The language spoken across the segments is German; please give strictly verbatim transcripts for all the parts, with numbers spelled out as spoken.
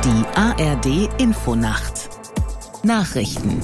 Die A R D-Infonacht. Nachrichten.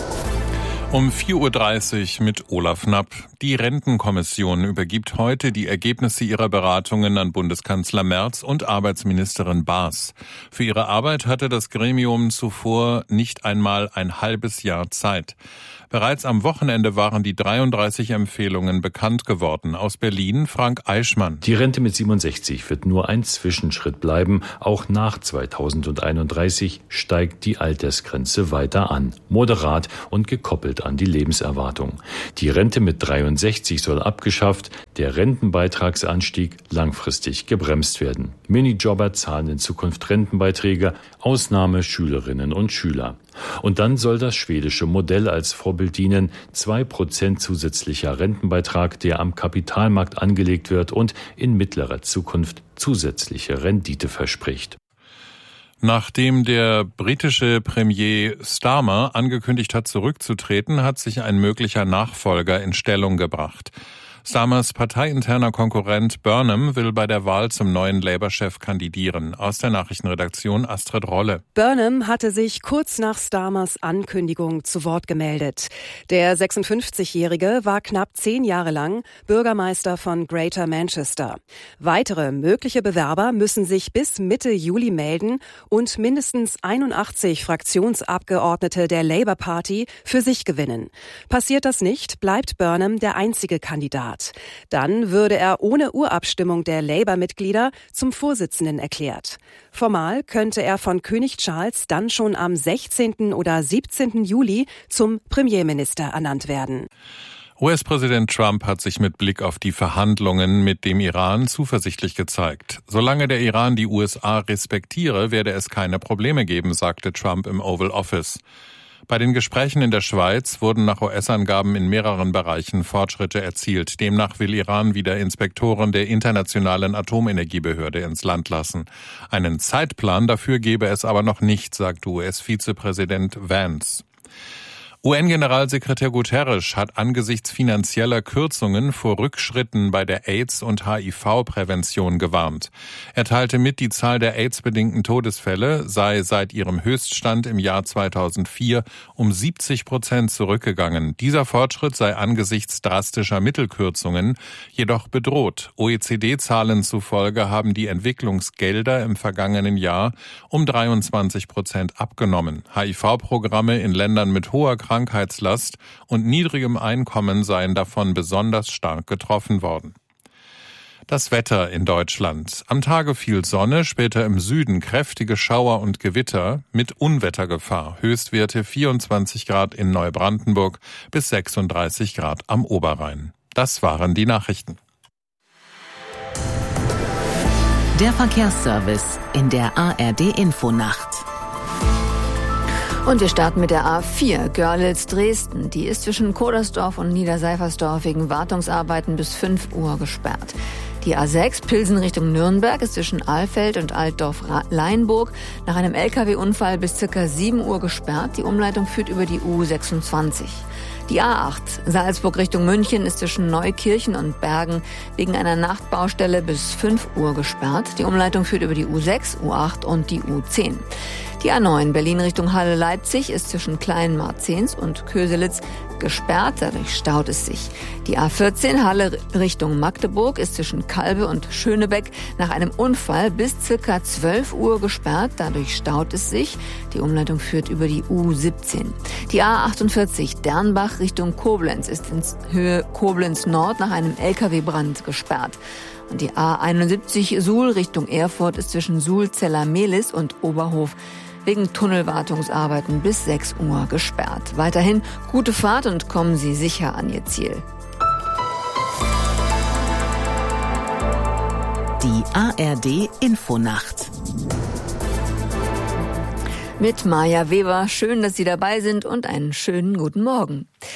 Um vier Uhr dreißig mit Olaf Knapp. Die Rentenkommission übergibt heute die Ergebnisse ihrer Beratungen an Bundeskanzler Merz und Arbeitsministerin Baas. Für ihre Arbeit hatte das Gremium zuvor nicht einmal ein halbes Jahr Zeit. Bereits am Wochenende waren die dreiunddreißig Empfehlungen bekannt geworden. Aus Berlin Frank Eichmann. Die Rente mit siebenundsechzig wird nur ein Zwischenschritt bleiben. Auch nach zweitausendeinunddreißig steigt die Altersgrenze weiter an. Moderat und gekoppelt an die Lebenserwartung. Die Rente mit dreiundsechzig soll abgeschafft, der Rentenbeitragsanstieg langfristig gebremst werden. Minijobber zahlen in Zukunft Rentenbeiträge, Ausnahme Schülerinnen und Schüler. Und dann soll das schwedische Modell als Vorbild dienen. Zwei Prozent zusätzlicher Rentenbeitrag, der am Kapitalmarkt angelegt wird und in mittlerer Zukunft zusätzliche Rendite verspricht. Nachdem der britische Premier Starmer angekündigt hat, zurückzutreten, hat sich ein möglicher Nachfolger in Stellung gebracht. Starmers parteiinterner Konkurrent Burnham will bei der Wahl zum neuen Labour-Chef kandidieren. Aus der Nachrichtenredaktion Astrid Rolle. Burnham hatte sich kurz nach Starmers Ankündigung zu Wort gemeldet. Der sechsundfünfzigjährige war knapp zehn Jahre lang Bürgermeister von Greater Manchester. Weitere mögliche Bewerber müssen sich bis Mitte Juli melden und mindestens einundachtzig Fraktionsabgeordnete der Labour Party für sich gewinnen. Passiert das nicht, bleibt Burnham der einzige Kandidat. Dann würde er ohne Urabstimmung der Labour-Mitglieder zum Vorsitzenden erklärt. Formal könnte er von König Charles dann schon am sechzehnten oder siebzehnten Juli zum Premierminister ernannt werden. U S-Präsident Trump hat sich mit Blick auf die Verhandlungen mit dem Iran zuversichtlich gezeigt. Solange der Iran die U S A respektiere, werde es keine Probleme geben, sagte Trump im Oval Office. Bei den Gesprächen in der Schweiz wurden nach U S-Angaben in mehreren Bereichen Fortschritte erzielt. Demnach will Iran wieder Inspektoren der Internationalen Atomenergiebehörde ins Land lassen. Einen Zeitplan dafür gebe es aber noch nicht, sagte U S-Vizepräsident Vance. U N-Generalsekretär Guterres hat angesichts finanzieller Kürzungen vor Rückschritten bei der AIDS- und H I V-Prävention gewarnt. Er teilte mit, die Zahl der AIDS-bedingten Todesfälle sei seit ihrem Höchststand im Jahr zweitausendvier um siebzig Prozent zurückgegangen. Dieser Fortschritt sei angesichts drastischer Mittelkürzungen jedoch bedroht. O E C D-Zahlen zufolge haben die Entwicklungsgelder im vergangenen Jahr um dreiundzwanzig Prozent abgenommen. H I V-Programme in Ländern mit hoher Krankheitslast und niedrigem Einkommen seien davon besonders stark getroffen worden. Das Wetter in Deutschland. Am Tage viel Sonne, später im Süden kräftige Schauer und Gewitter mit Unwettergefahr. Höchstwerte vierundzwanzig Grad in Neubrandenburg bis sechsunddreißig Grad am Oberrhein. Das waren die Nachrichten. Der Verkehrsservice in der A R D-Infonacht. Und wir starten mit der A vier, Görlitz-Dresden. Die ist zwischen Kodersdorf und Niederseifersdorf wegen Wartungsarbeiten bis fünf Uhr gesperrt. Die A sechs, Pilsen Richtung Nürnberg, ist zwischen Alfeld und Altdorf-Leinburg nach einem L K W-Unfall bis circa sieben Uhr gesperrt. Die Umleitung führt über die U sechsundzwanzig. Die A acht, Salzburg Richtung München, ist zwischen Neukirchen und Bergen wegen einer Nachtbaustelle bis fünf Uhr gesperrt. Die Umleitung führt über die U sechs, U acht und die U zehn. Die A neun, Berlin Richtung Halle-Leipzig, ist zwischen Kleinmarzens und Köselitz gesperrt, dadurch staut es sich. Die A vierzehn, Halle Richtung Magdeburg, ist zwischen Kalbe und Schönebeck nach einem Unfall bis circa zwölf Uhr gesperrt, dadurch staut es sich. Die Umleitung führt über die U siebzehn. Die A achtundvierzig, Dernbach Richtung Koblenz, ist in Höhe Koblenz Nord nach einem L K W-Brand gesperrt. Und die A einundsiebzig, Suhl Richtung Erfurt, ist zwischen Suhl-Zeller-Mehlis und Oberhof wegen Tunnelwartungsarbeiten bis sechs Uhr gesperrt. Weiterhin gute Fahrt und kommen Sie sicher an Ihr Ziel. Die A R D-Infonacht. Mit Maja Weber. Schön, dass Sie dabei sind und einen schönen guten Morgen.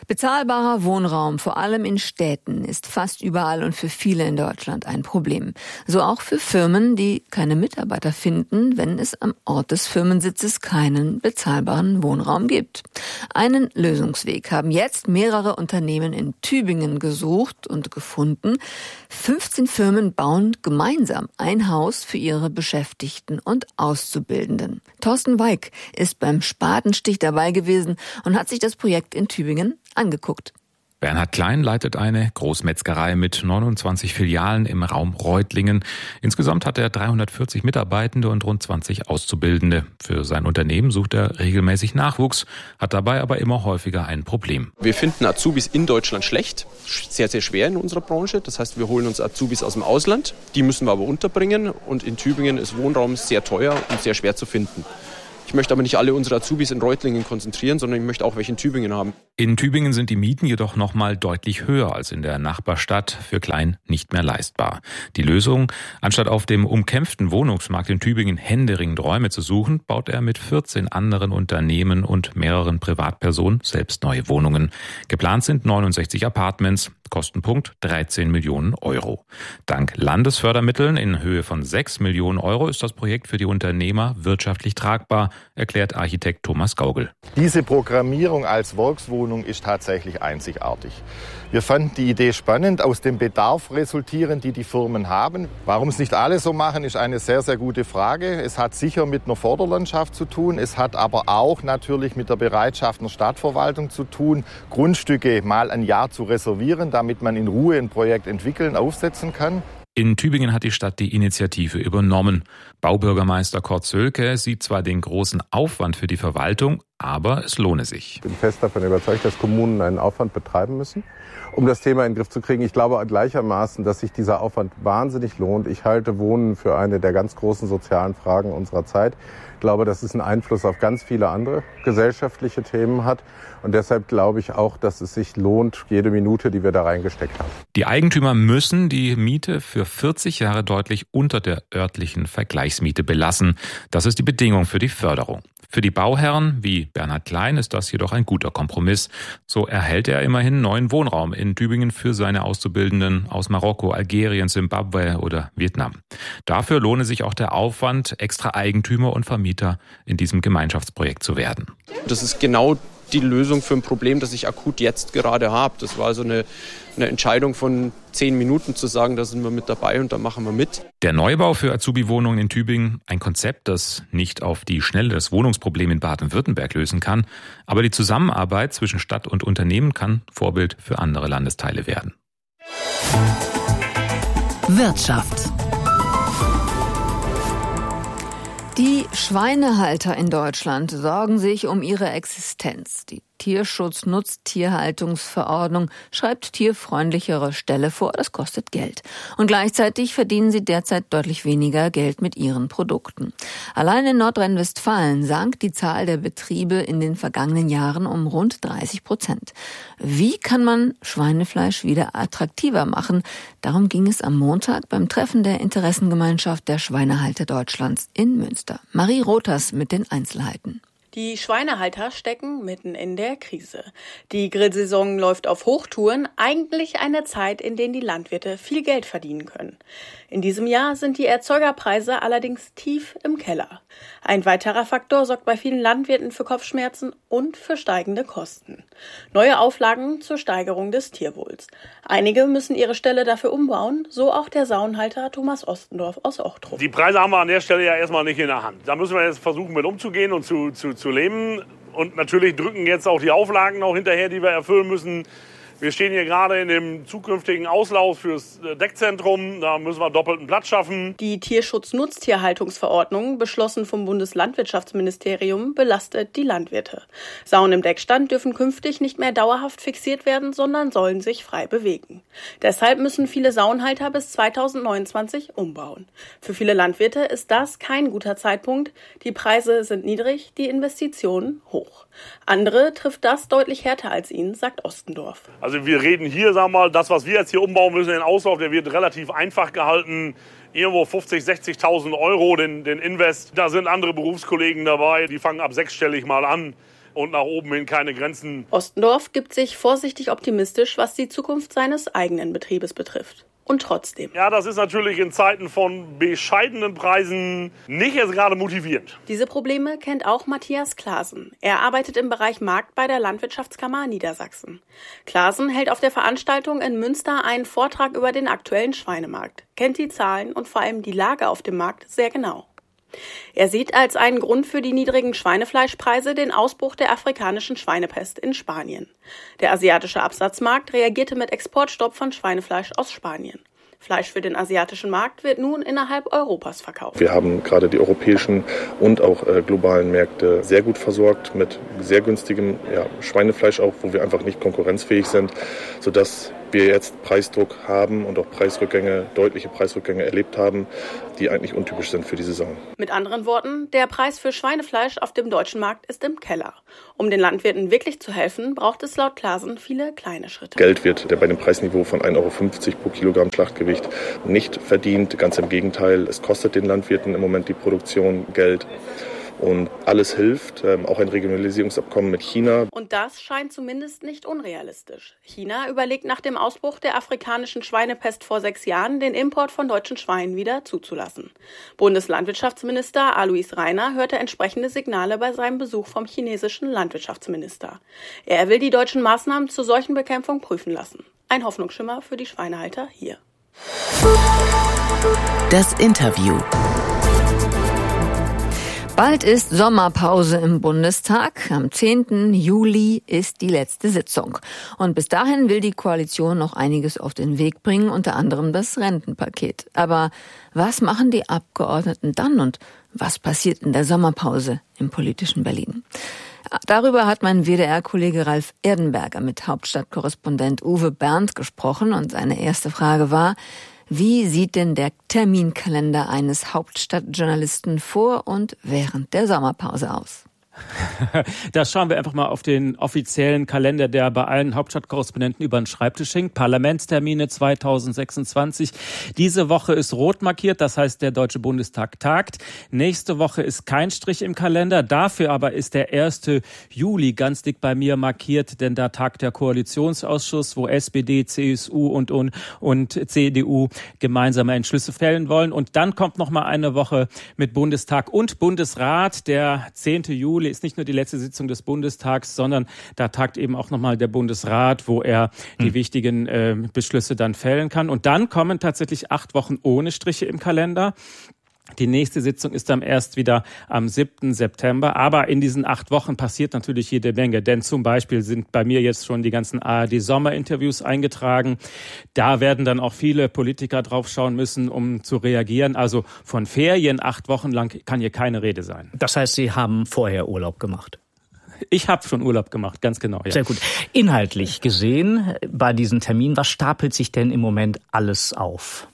Bezahlbarer Wohnraum, vor allem in Städten, ist fast überall und für viele in Deutschland ein Problem. So auch für Firmen, die keine Mitarbeiter finden, wenn es am Ort des Firmensitzes keinen bezahlbaren Wohnraum gibt. Einen Lösungsweg haben jetzt mehrere Unternehmen in Tübingen gesucht und gefunden. fünfzehn Firmen bauen gemeinsam ein Haus für ihre Beschäftigten und Auszubildenden. Thorsten Weig ist beim Spatenstich dabei gewesen und hat sich das Projekt in Tübingen angeguckt. Bernhard Klein leitet eine Großmetzgerei mit neunundzwanzig Filialen im Raum Reutlingen. Insgesamt hat er dreihundertvierzig Mitarbeitende und rund zwanzig Auszubildende. Für sein Unternehmen sucht er regelmäßig Nachwuchs, hat dabei aber immer häufiger ein Problem. Wir finden Azubis in Deutschland schlecht, sehr, sehr schwer in unserer Branche. Das heißt, wir holen uns Azubis aus dem Ausland, die müssen wir aber unterbringen. Und in Tübingen ist Wohnraum sehr teuer und sehr schwer zu finden. Ich möchte aber nicht alle unsere Azubis in Reutlingen konzentrieren, sondern ich möchte auch welche in Tübingen haben. In Tübingen sind die Mieten jedoch noch mal deutlich höher als in der Nachbarstadt, für Klein nicht mehr leistbar. Die Lösung: Anstatt auf dem umkämpften Wohnungsmarkt in Tübingen händeringend Räume zu suchen, baut er mit vierzehn anderen Unternehmen und mehreren Privatpersonen selbst neue Wohnungen. Geplant sind neunundsechzig Apartments. Kostenpunkt dreizehn Millionen Euro. Dank Landesfördermitteln in Höhe von sechs Millionen Euro ist das Projekt für die Unternehmer wirtschaftlich tragbar, erklärt Architekt Thomas Gaugel. Diese Programmierung als Volkswohnung ist tatsächlich einzigartig. Wir fanden die Idee spannend, aus dem Bedarf resultierend, die die Firmen haben. Warum es nicht alle so machen, ist eine sehr, sehr gute Frage. Es hat sicher mit einer Vorderlandschaft zu tun. Es hat aber auch natürlich mit der Bereitschaft einer Stadtverwaltung zu tun, Grundstücke mal ein Jahr zu reservieren, damit man in Ruhe ein Projekt entwickeln, aufsetzen kann. In Tübingen hat die Stadt die Initiative übernommen. Baubürgermeister Kurt Sölke sieht zwar den großen Aufwand für die Verwaltung, aber es lohne sich. Ich bin fest davon überzeugt, dass Kommunen einen Aufwand betreiben müssen, um das Thema in den Griff zu kriegen. Ich glaube gleichermaßen, dass sich dieser Aufwand wahnsinnig lohnt. Ich halte Wohnen für eine der ganz großen sozialen Fragen unserer Zeit. Ich glaube, dass es einen Einfluss auf ganz viele andere gesellschaftliche Themen hat. Und deshalb glaube ich auch, dass es sich lohnt, jede Minute, die wir da reingesteckt haben. Die Eigentümer müssen die Miete für vierzig Jahre deutlich unter der örtlichen Vergleichsmiete belassen. Das ist die Bedingung für die Förderung. Für die Bauherren wie Bernhard Klein ist das jedoch ein guter Kompromiss. So erhält er immerhin neuen Wohnraum in Tübingen für seine Auszubildenden aus Marokko, Algerien, Simbabwe oder Vietnam. Dafür lohne sich auch der Aufwand, extra Eigentümer und Vermieter in diesem Gemeinschaftsprojekt zu werden. Das ist genau die Lösung für ein Problem, das ich akut jetzt gerade habe. Das war also eine, eine Entscheidung von zehn Minuten zu sagen, da sind wir mit dabei und da machen wir mit. Der Neubau für Azubi-Wohnungen in Tübingen, ein Konzept, das nicht auf die Schnelle das Wohnungsproblem in Baden-Württemberg lösen kann, aber die Zusammenarbeit zwischen Stadt und Unternehmen kann Vorbild für andere Landesteile werden. Wirtschaft. Die Schweinehalter in Deutschland sorgen sich um ihre Existenz. Die Tierschutz-Nutztierhaltungsverordnung schreibt tierfreundlichere Ställe vor, das kostet Geld. Und gleichzeitig verdienen sie derzeit deutlich weniger Geld mit ihren Produkten. Allein in Nordrhein-Westfalen sank die Zahl der Betriebe in den vergangenen Jahren um rund dreißig Prozent. Wie kann man Schweinefleisch wieder attraktiver machen? Darum ging es am Montag beim Treffen der Interessengemeinschaft der Schweinehalter Deutschlands in Münster. Marie Rothers mit den Einzelheiten. Die Schweinehalter stecken mitten in der Krise. Die Grillsaison läuft auf Hochtouren, eigentlich eine Zeit, in der die Landwirte viel Geld verdienen können. In diesem Jahr sind die Erzeugerpreise allerdings tief im Keller. Ein weiterer Faktor sorgt bei vielen Landwirten für Kopfschmerzen und für steigende Kosten. Neue Auflagen zur Steigerung des Tierwohls. Einige müssen ihre Ställe dafür umbauen, so auch der Saunhalter Thomas Ostendorf aus Ochtrup. Die Preise haben wir an der Stelle ja erstmal nicht in der Hand. Da müssen wir jetzt versuchen, mit umzugehen und zu, zu, zu leben. Und natürlich drücken jetzt auch die Auflagen noch hinterher, die wir erfüllen müssen. Wir stehen hier gerade in dem zukünftigen Auslauf fürs Deckzentrum. Da müssen wir doppelten Platz schaffen. Die Tierschutz-Nutztierhaltungsverordnung, beschlossen vom Bundeslandwirtschaftsministerium, belastet die Landwirte. Sauen im Deckstand dürfen künftig nicht mehr dauerhaft fixiert werden, sondern sollen sich frei bewegen. Deshalb müssen viele Saunhalter bis zweitausendneunundzwanzig umbauen. Für viele Landwirte ist das kein guter Zeitpunkt. Die Preise sind niedrig, die Investitionen hoch. Andere trifft das deutlich härter als ihn, sagt Ostendorf. Also wir reden hier, sagen wir mal, das, was wir jetzt hier umbauen müssen, den Auslauf, der wird relativ einfach gehalten. Irgendwo fünfzigtausend, sechzigtausend Euro den, den Invest. Da sind andere Berufskollegen dabei, die fangen ab sechsstellig mal an. und nach oben hin keine Grenzen. Ostendorf gibt sich vorsichtig optimistisch, was die Zukunft seines eigenen Betriebes betrifft. Und trotzdem. Ja, das ist natürlich in Zeiten von bescheidenen Preisen nicht jetzt gerade motivierend. Diese Probleme kennt auch Matthias Klaasen. Er arbeitet im Bereich Markt bei der Landwirtschaftskammer Niedersachsen. Klaasen hält auf der Veranstaltung in Münster einen Vortrag über den aktuellen Schweinemarkt, kennt die Zahlen und vor allem die Lage auf dem Markt sehr genau. Er sieht als einen Grund für die niedrigen Schweinefleischpreise den Ausbruch der afrikanischen Schweinepest in Spanien. Der asiatische Absatzmarkt reagierte mit Exportstopp von Schweinefleisch aus Spanien. Fleisch für den asiatischen Markt wird nun innerhalb Europas verkauft. Wir haben gerade die europäischen und auch äh, globalen Märkte sehr gut versorgt mit sehr günstigem ja, Schweinefleisch, auch wo wir einfach nicht konkurrenzfähig sind, sodass wir jetzt Preisdruck haben und auch Preisrückgänge, deutliche Preisrückgänge erlebt haben, die eigentlich untypisch sind für die Saison. Mit anderen Worten, der Preis für Schweinefleisch auf dem deutschen Markt ist im Keller. Um den Landwirten wirklich zu helfen, braucht es laut Klaasen viele kleine Schritte. Geld wird bei dem Preisniveau von ein Euro fünfzig pro Kilogramm Schlachtgewicht nicht verdient. Ganz im Gegenteil, es kostet den Landwirten im Moment die Produktion Geld. Und alles hilft, auch ein Regionalisierungsabkommen mit China. Und das scheint zumindest nicht unrealistisch. China überlegt nach dem Ausbruch der afrikanischen Schweinepest vor sechs Jahren, den Import von deutschen Schweinen wieder zuzulassen. Bundeslandwirtschaftsminister Alois Rainer hörte entsprechende Signale bei seinem Besuch vom chinesischen Landwirtschaftsminister. Er will die deutschen Maßnahmen zur Seuchenbekämpfung prüfen lassen. Ein Hoffnungsschimmer für die Schweinehalter hier. Das Interview. Bald ist Sommerpause im Bundestag. Am zehnten Juli ist die letzte Sitzung. Und bis dahin will die Koalition noch einiges auf den Weg bringen, unter anderem das Rentenpaket. Aber was machen die Abgeordneten dann und was passiert in der Sommerpause im politischen Berlin? Darüber hat mein W D R-Kollege Ralf Erdenberger mit Hauptstadtkorrespondent Uwe Berndt gesprochen. Und seine erste Frage war: Wie sieht denn der Terminkalender eines Hauptstadtjournalisten vor und während der Sommerpause aus? Da schauen wir einfach mal auf den offiziellen Kalender, der bei allen Hauptstadtkorrespondenten über den Schreibtisch hängt. Parlamentstermine zweitausendsechsundzwanzig. Diese Woche ist rot markiert, das heißt, der Deutsche Bundestag tagt. Nächste Woche ist kein Strich im Kalender. Dafür aber ist der erste Juli ganz dick bei mir markiert, denn da tagt der Koalitionsausschuss, wo S P D, C S U und, und, und C D U gemeinsame Entschlüsse fällen wollen. Und dann kommt noch mal eine Woche mit Bundestag und Bundesrat. Der zehnte Juli ist nicht nur die letzte Sitzung des Bundestags, sondern da tagt eben auch nochmal der Bundesrat, wo er die hm. wichtigen äh, Beschlüsse dann fällen kann. Und dann kommen tatsächlich acht Wochen ohne Striche im Kalender. Die nächste Sitzung ist dann erst wieder am siebten September. Aber in diesen acht Wochen passiert natürlich jede Menge. Denn zum Beispiel sind bei mir jetzt schon die ganzen A R D-Sommerinterviews eingetragen. Da werden dann auch viele Politiker drauf schauen müssen, um zu reagieren. Also von Ferien acht Wochen lang kann hier keine Rede sein. Das heißt, Sie haben vorher Urlaub gemacht? Ich habe schon Urlaub gemacht, ganz genau. Ja. Sehr gut. Inhaltlich gesehen bei diesen Terminen, was stapelt sich denn im Moment alles auf?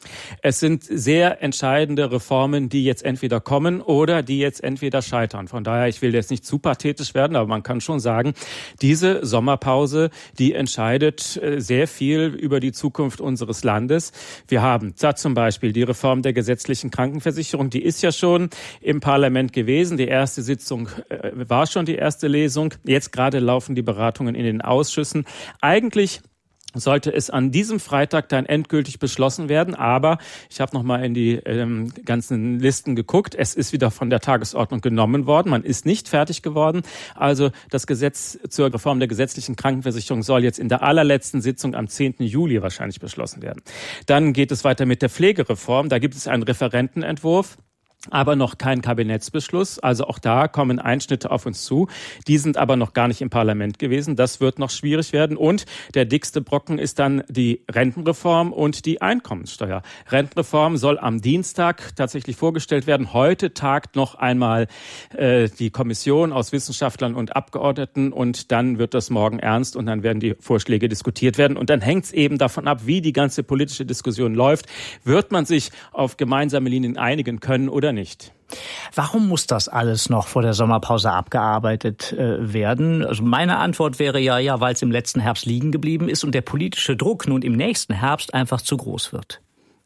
Es sind sehr entscheidende Reformen, die jetzt entweder kommen oder die jetzt entweder scheitern. Von daher, ich will jetzt nicht zu pathetisch werden, aber man kann schon sagen, diese Sommerpause, die entscheidet sehr viel über die Zukunft unseres Landes. Wir haben da zum Beispiel die Reform der gesetzlichen Krankenversicherung, die ist ja schon im Parlament gewesen. Die erste Sitzung war schon die erste Lesung. Jetzt gerade laufen die Beratungen in den Ausschüssen. Eigentlich sollte es an diesem Freitag dann endgültig beschlossen werden. Aber ich habe noch mal in die ähm, ganzen Listen geguckt. Es ist wieder von der Tagesordnung genommen worden. Man ist nicht fertig geworden. Also das Gesetz zur Reform der gesetzlichen Krankenversicherung soll jetzt in der allerletzten Sitzung am zehnten Juli wahrscheinlich beschlossen werden. Dann geht es weiter mit der Pflegereform. Da gibt es einen Referentenentwurf, aber noch kein Kabinettsbeschluss. Also auch da kommen Einschnitte auf uns zu. Die sind aber noch gar nicht im Parlament gewesen. Das wird noch schwierig werden. Und der dickste Brocken ist dann die Rentenreform und die Einkommenssteuer. Rentenreform soll am Dienstag tatsächlich vorgestellt werden. Heute tagt noch einmal äh, die Kommission aus Wissenschaftlern und Abgeordneten und dann wird das morgen ernst und dann werden die Vorschläge diskutiert werden. Und dann hängt es eben davon ab, wie die ganze politische Diskussion läuft. Wird man sich auf gemeinsame Linien einigen können oder nicht? Warum muss das alles noch vor der Sommerpause abgearbeitet äh, werden? Also meine Antwort wäre ja, ja, weil es im letzten Herbst liegen geblieben ist und der politische Druck nun im nächsten Herbst einfach zu groß wird.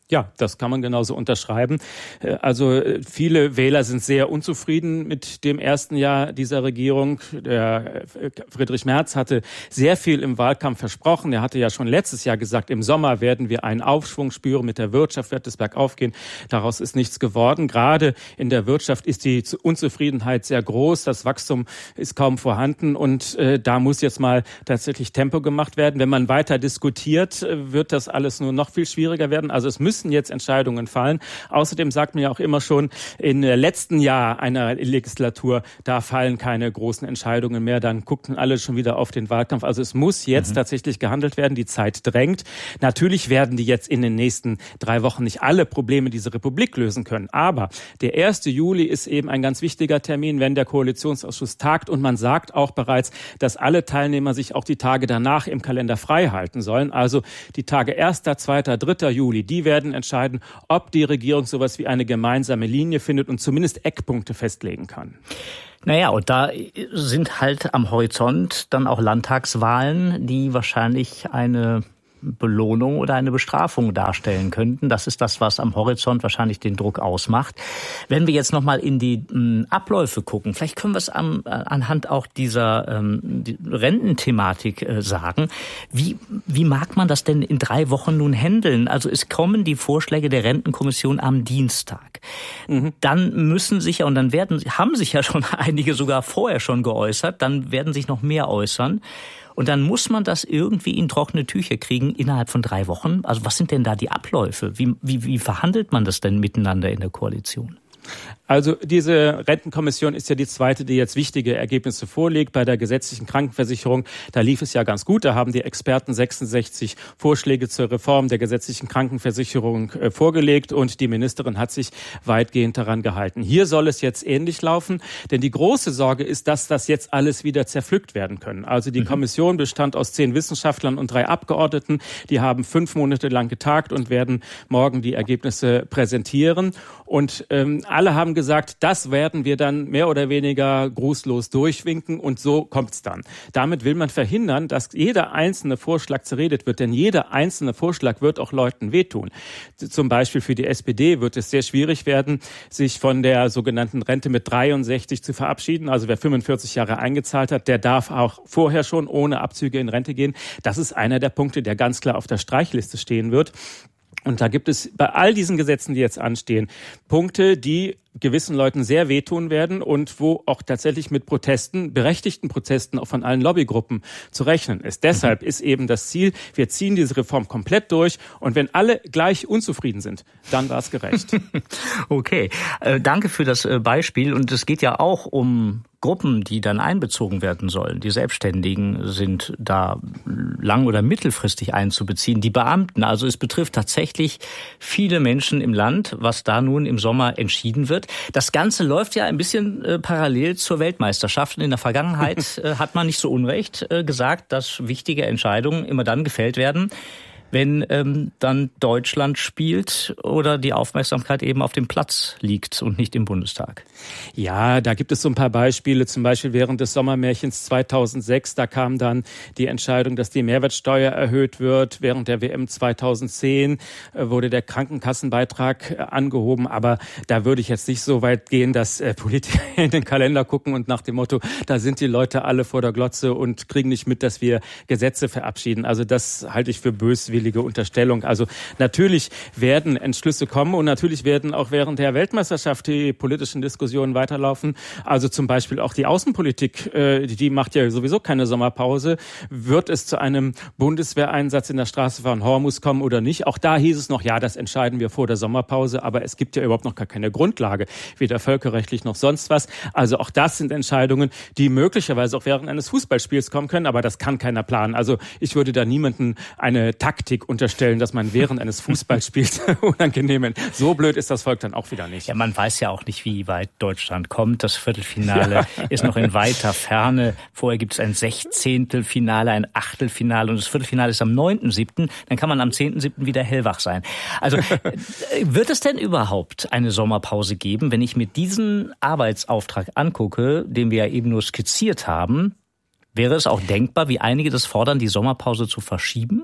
Ja, das kann man genauso unterschreiben. Also viele Wähler sind sehr unzufrieden mit dem ersten Jahr dieser Regierung. Der Friedrich Merz hatte sehr viel im Wahlkampf versprochen. Er hatte ja schon letztes Jahr gesagt, im Sommer werden wir einen Aufschwung spüren, mit der Wirtschaft wird es bergauf gehen. Daraus ist nichts geworden. Gerade in der Wirtschaft ist die Unzufriedenheit sehr groß. Das Wachstum ist kaum vorhanden und äh, da muss jetzt mal tatsächlich Tempo gemacht werden. Wenn man weiter diskutiert, wird das alles nur noch viel schwieriger werden. Also es müssen jetzt Entscheidungen fallen. Außerdem sagt man ja auch immer schon, im letzten Jahr einer Legislatur, da fallen keine großen Entscheidungen mehr. Dann guckten alle schon wieder auf den Wahlkampf. Also es muss jetzt mhm. tatsächlich gehandelt werden. Die Zeit drängt. Natürlich werden die jetzt in den nächsten drei Wochen nicht alle Probleme dieser Republik lösen können. Aber der erste Juli ist eben ein ganz wichtiger Termin, wenn der Koalitionsausschuss tagt. Und man sagt auch bereits, dass alle Teilnehmer sich auch die Tage danach im Kalender frei halten sollen. Also die Tage erster, zweiter, dritter Juli, die werden entscheiden, ob die Regierung sowas wie eine gemeinsame Linie findet und zumindest Eckpunkte festlegen kann. Naja, und da sind halt am Horizont dann auch Landtagswahlen, die wahrscheinlich eine Belohnung oder eine Bestrafung darstellen könnten. Das ist das, was am Horizont wahrscheinlich den Druck ausmacht. Wenn wir jetzt nochmal in die m, Abläufe gucken, vielleicht können wir es am, anhand auch dieser ähm, die Rententhematik äh, sagen. Wie, wie mag man das denn in drei Wochen nun handeln? Also es kommen die Vorschläge der Rentenkommission am Dienstag. Mhm. Dann müssen sich ja, und dann werden, haben sich ja schon einige sogar vorher schon geäußert, dann werden sich noch mehr äußern. Und dann muss man das irgendwie in trockene Tücher kriegen innerhalb von drei Wochen. Also was sind denn da die Abläufe? Wie, wie, wie verhandelt man das denn miteinander in der Koalition? Also diese Rentenkommission ist ja die zweite, die jetzt wichtige Ergebnisse vorlegt. Bei der gesetzlichen Krankenversicherung, da lief es ja ganz gut. Da haben die Experten sechsundsechzig Vorschläge zur Reform der gesetzlichen Krankenversicherung äh, vorgelegt und die Ministerin hat sich weitgehend daran gehalten. Hier soll es jetzt ähnlich laufen, denn die große Sorge ist, dass das jetzt alles wieder zerpflückt werden können. Also die mhm. Kommission bestand aus zehn Wissenschaftlern und drei Abgeordneten. Die haben fünf Monate lang getagt und werden morgen die Ergebnisse präsentieren. Und ähm, alle haben gesagt, das werden wir dann mehr oder weniger grußlos durchwinken und so kommt's dann. Damit will man verhindern, dass jeder einzelne Vorschlag zerredet wird, denn jeder einzelne Vorschlag wird auch Leuten wehtun. Zum Beispiel für die S P D wird es sehr schwierig werden, sich von der sogenannten Rente mit dreiundsechzig zu verabschieden. Also wer fünfundvierzig Jahre eingezahlt hat, der darf auch vorher schon ohne Abzüge in Rente gehen. Das ist einer der Punkte, der ganz klar auf der Streichliste stehen wird. Und da gibt es bei all diesen Gesetzen, die jetzt anstehen, Punkte, die gewissen Leuten sehr wehtun werden und wo auch tatsächlich mit Protesten, berechtigten Protesten auch von allen Lobbygruppen zu rechnen ist. Deshalb ist eben das Ziel, wir ziehen diese Reform komplett durch und wenn alle gleich unzufrieden sind, dann war es gerecht. Okay, äh, danke für das äh, Beispiel und es geht ja auch um Gruppen, die dann einbezogen werden sollen. Die Selbstständigen sind da lang- oder mittelfristig einzubeziehen. Die Beamten, also es betrifft tatsächlich viele Menschen im Land, was da nun im Sommer entschieden wird. Das Ganze läuft ja ein bisschen äh, parallel zur Weltmeisterschaft. In der Vergangenheit äh, hat man nicht so unrecht äh, gesagt, dass wichtige Entscheidungen immer dann gefällt werden, wenn ähm, dann Deutschland spielt oder die Aufmerksamkeit eben auf dem Platz liegt und nicht im Bundestag. Ja, da gibt es so ein paar Beispiele. Zum Beispiel während des Sommermärchens zweitausendsechs, da kam dann die Entscheidung, dass die Mehrwertsteuer erhöht wird. Während der W M zweitausendzehn äh, wurde der Krankenkassenbeitrag äh, angehoben. Aber da würde ich jetzt nicht so weit gehen, dass äh, Politiker in den Kalender gucken und nach dem Motto, da sind die Leute alle vor der Glotze und kriegen nicht mit, dass wir Gesetze verabschieden. Also das halte ich für böswillig. Unterstellung. Also natürlich werden Entschlüsse kommen und natürlich werden auch während der Weltmeisterschaft die politischen Diskussionen weiterlaufen. Also zum Beispiel auch die Außenpolitik, die macht ja sowieso keine Sommerpause. Wird es zu einem Bundeswehreinsatz in der Straße von Hormuz kommen oder nicht? Auch da hieß es noch, ja, das entscheiden wir vor der Sommerpause, aber es gibt ja überhaupt noch gar keine Grundlage, weder völkerrechtlich noch sonst was. Also auch das sind Entscheidungen, die möglicherweise auch während eines Fußballspiels kommen können, aber das kann keiner planen. Also ich würde da niemanden eine Taktik unterstellen, dass man während eines Fußballspiels unangenehm. So blöd ist das Volk dann auch wieder nicht. Ja, man weiß ja auch nicht, wie weit Deutschland kommt. Das Viertelfinale ja. ist noch in weiter Ferne. Vorher gibt es ein Sechzehntelfinale, ein Achtelfinale und das Viertelfinale ist am neunten siebten Dann kann man am zehnten siebten wieder hellwach sein. Also wird es denn überhaupt eine Sommerpause geben, wenn ich mir diesen Arbeitsauftrag angucke, den wir ja eben nur skizziert haben? Wäre es auch denkbar, wie einige das fordern, die Sommerpause zu verschieben?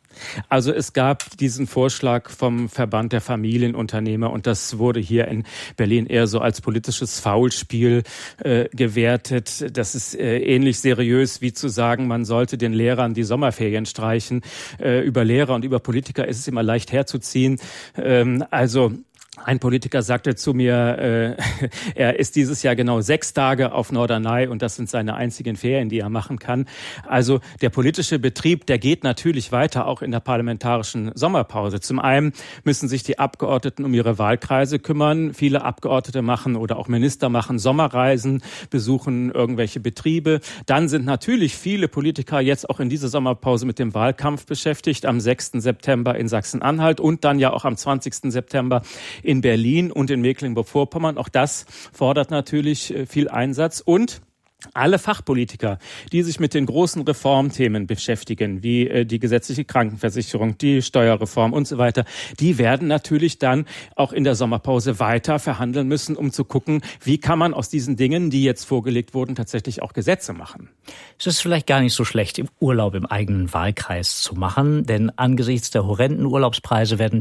Also es gab diesen Vorschlag vom Verband der Familienunternehmer und das wurde hier in Berlin eher so als politisches Faulspiel äh, gewertet. Das ist äh, ähnlich seriös wie zu sagen, man sollte den Lehrern die Sommerferien streichen. Äh, über Lehrer und über Politiker ist es immer leicht herzuziehen. Ähm, also Ein Politiker sagte zu mir, äh, er ist dieses Jahr genau sechs Tage auf Norderney und das sind seine einzigen Ferien, die er machen kann. Also der politische Betrieb, der geht natürlich weiter, auch in der parlamentarischen Sommerpause. Zum einen müssen sich die Abgeordneten um ihre Wahlkreise kümmern. Viele Abgeordnete machen oder auch Minister machen Sommerreisen, besuchen irgendwelche Betriebe. Dann sind natürlich viele Politiker jetzt auch in dieser Sommerpause mit dem Wahlkampf beschäftigt, am sechsten September in Sachsen-Anhalt und dann ja auch am zwanzigsten September in Berlin und in Mecklenburg-Vorpommern. Auch das fordert natürlich viel Einsatz. Und alle Fachpolitiker, die sich mit den großen Reformthemen beschäftigen, wie die gesetzliche Krankenversicherung, die Steuerreform und so weiter, die werden natürlich dann auch in der Sommerpause weiter verhandeln müssen, um zu gucken, wie kann man aus diesen Dingen, die jetzt vorgelegt wurden, tatsächlich auch Gesetze machen. Es ist vielleicht gar nicht so schlecht, im Urlaub im eigenen Wahlkreis zu machen, denn angesichts der horrenden Urlaubspreise werden